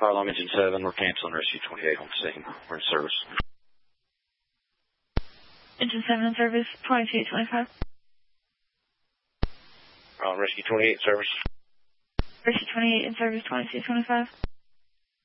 Fire alarm engine 7, we're canceling rescue 28 on scene. We're in service. Engine 7 in service, 2825. Rescue 28 service. Rescue 28 in service, 2225.